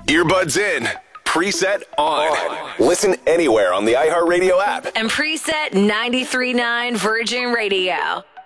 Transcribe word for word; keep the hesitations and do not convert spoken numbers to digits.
Earbuds in. Preset on. Listen anywhere on the iHeartRadio app. And Preset ninety-three point nine Virgin Radio.